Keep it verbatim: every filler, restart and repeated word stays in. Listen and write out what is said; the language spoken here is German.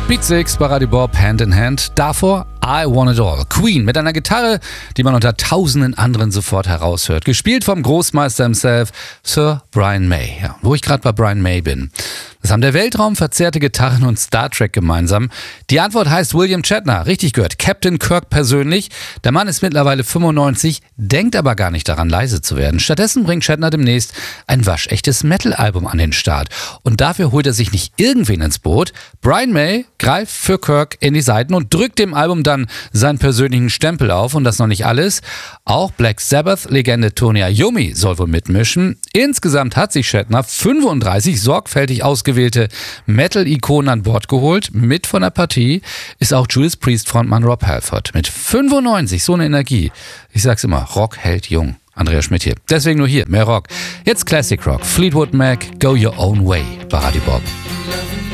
Beat sechs bei Radio Bob, Hand in Hand. Davor I Want It All. Queen mit einer Gitarre, die man unter tausenden anderen sofort heraushört. Gespielt vom Großmeister himself, Sir Brian May. Ja, wo ich gerade bei Brian May bin. Das haben der Weltraum, verzerrte Gitarren und Star Trek gemeinsam. Die Antwort heißt William Shatner. Richtig gehört. Captain Kirk persönlich. Der Mann ist mittlerweile fünfundneunzig, denkt aber gar nicht daran, leise zu werden. Stattdessen bringt Shatner demnächst ein waschechtes Metal-Album an den Start. Und dafür holt er sich nicht irgendwen ins Boot. Brian May greift für Kirk in die Seiten und drückt dem Album dann seinen persönlichen Stempel auf. Und das noch nicht alles. Auch Black Sabbath-Legende Tony Iommi soll wohl mitmischen. Insgesamt hat sich Shatner fünfunddreißig sorgfältig ausgewählte Metal-Ikonen an Bord geholt. Mit von der Partie ist auch Judas Priest-Frontmann Rob Halford. Mit fünfundneunzig, so eine Energie. Ich sag's immer, Rock hält jung. Andreas Schmidt hier. Deswegen nur hier, mehr Rock. Jetzt Classic Rock. Fleetwood Mac, Go Your Own Way bei Radio Bob.